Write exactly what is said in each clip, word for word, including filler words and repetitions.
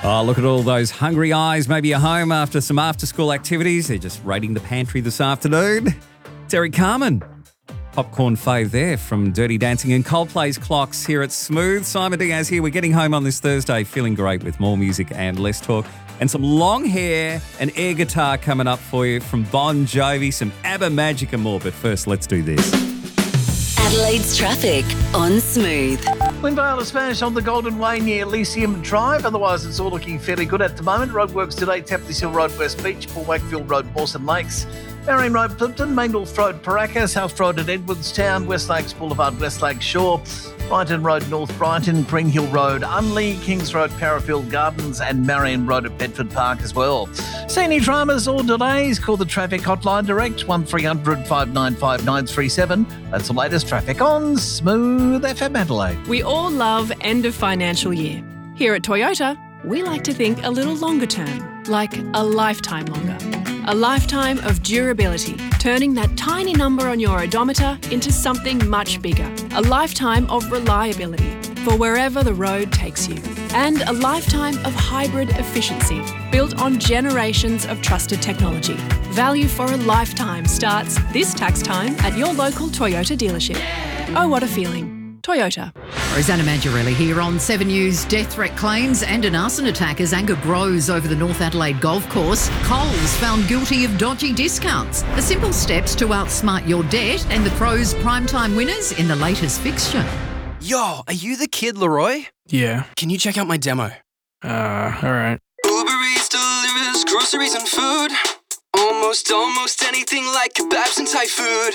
Oh, look at all those hungry eyes. Maybe you're home after some after-school activities. They're just raiding the pantry this afternoon. It's Eric Carmen. Popcorn fave there from Dirty Dancing and Coldplay's Clocks here at Smooth. Simon Diaz here. We're getting home on this Thursday feeling great with more music and less talk. And some long hair and air guitar coming up for you from Bon Jovi, some ABBA magic and more. But first, let's do this. Adelaide's traffic on Smooth. Linvale is Spanish on the Golden Way near Elysium Drive. Otherwise, it's all looking fairly good at the moment. Roadworks today, Tapley Hill Road, West Beach, Port Wakefield Road, Mawson Lakes, Marion Road, Plimpton, Maindorf Road, Paraka, South Road at Edwardstown, West Lakes Boulevard, West Lake Shore, Brighton Road, North Brighton, Green Hill Road, Unley, Kings Road, Parafield Gardens, and Marion Road at Bedford Park as well. See any dramas or delays? Call the traffic hotline direct, one three hundred, five nine five, nine three seven. That's the latest traffic on Smooth F M Adelaide. We all love end of financial year. Here at Toyota, we like to think a little longer term, like a lifetime longer. A lifetime of durability, turning that tiny number on your odometer into something much bigger. A lifetime of reliability for wherever the road takes you. And a lifetime of hybrid efficiency, built on generations of trusted technology. Value for a lifetime starts this tax time at your local Toyota dealership. Oh, what a feeling. Toyota. Rosanna Mangiarelli here on seven News. Death threat claims and an arson attack as anger grows over the North Adelaide golf course. Coles found guilty of dodgy discounts. The simple steps to outsmart your debt and the Crows' primetime winners in the latest fixture. Yo, are you the kid, Leroy? Yeah. Can you check out my demo? Uh, alright. Uber Eats delivers groceries and food. Almost, almost anything like kebabs and Thai food.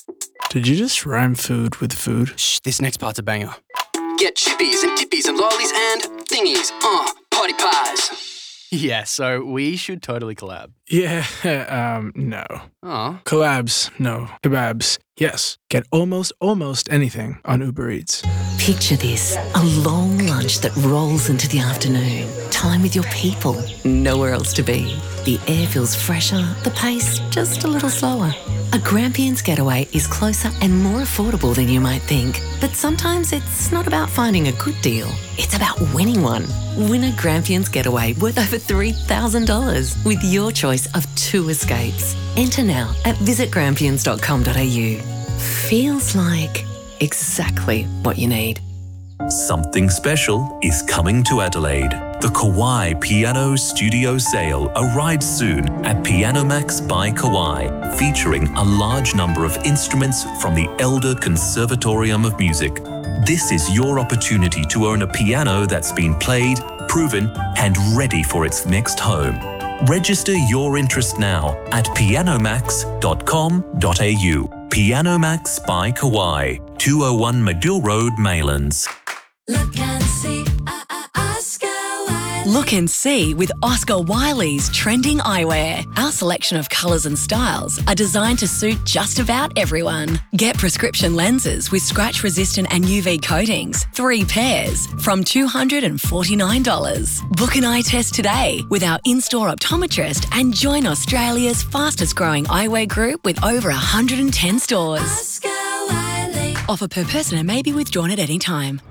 Did you just rhyme food with food? Shh, this next part's a banger. Get chippies and dippies and lollies and thingies, uh, party pies. Yeah, so we should totally collab. Yeah, um, no. Aw. Collabs, no. Kebabs, yes. Get almost, almost anything on Uber Eats. Picture this, a long lunch that rolls into the afternoon. Time with your people, nowhere else to be. The air feels fresher, the pace just a little slower. A Grampians getaway is closer and more affordable than you might think. But sometimes it's not about finding a good deal. It's about winning one. Win a Grampians getaway worth over three thousand dollars with your choice of two escapes. Enter now at visit grampians dot com dot a u. Feels like exactly what you need. Something special is coming to Adelaide. The Kauai Piano Studio Sale arrives soon at Piano Max by Kauai, featuring a large number of instruments from the Elder Conservatorium of Music. This is your opportunity to own a piano that's been played, proven, and ready for its next home. Register your interest now at piano max dot com dot a u. Piano Max by Kauai, two oh one Medill Road, Maylands. Look and see, uh, uh, Oscar Wiley. Look and see with Oscar Wiley's trending eyewear. Our selection of colours and styles are designed to suit just about everyone. Get prescription lenses with scratch-resistant and U V coatings, three pairs, from two hundred forty-nine dollars. Book an eye test today with our in-store optometrist and join Australia's fastest-growing eyewear group with over one hundred ten stores. Oscar Wiley. Offer per person and may be withdrawn at any time.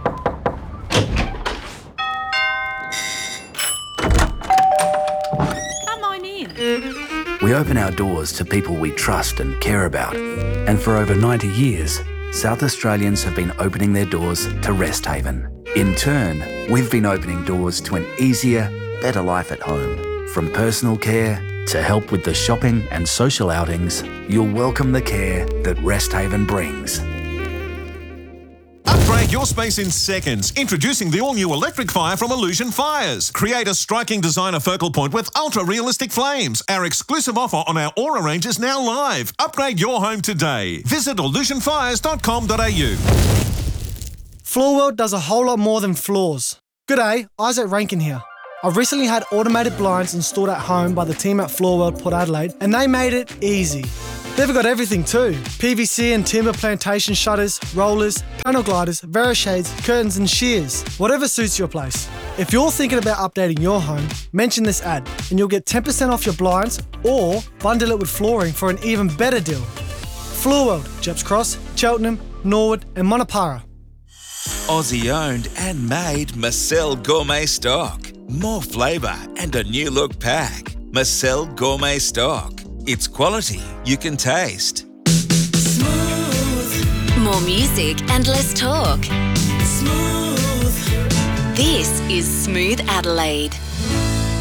We open our doors to people we trust and care about. And for over ninety years, South Australians have been opening their doors to Rest Haven. In turn, we've been opening doors to an easier, better life at home. From personal care to help with the shopping and social outings, you'll welcome the care that Rest Haven brings. Upgrade your space in seconds. Introducing the all-new electric fire from Illusion Fires. Create a striking designer focal point with ultra-realistic flames. Our exclusive offer on our Aura range is now live. Upgrade your home today. Visit illusion fires dot com dot a u. Floor World does a whole lot more than floors. G'day, Isaac Rankin here. I've recently had automated blinds installed at home by the team at Floor World Port Adelaide, and they made it easy. They've got everything too. P V C and timber plantation shutters, rollers, panel gliders, Verishades, curtains and shears. Whatever suits your place. If you're thinking about updating your home, mention this ad and you'll get ten percent off your blinds or bundle it with flooring for an even better deal. Floor World, Jeps Cross, Cheltenham, Norwood and Monopara. Aussie owned and made Marcel Gourmet Stock. more flavour and a new look pack. Marcel Gourmet Stock. It's quality you can taste. More music and less talk. Smooth. This is Smooth Adelaide.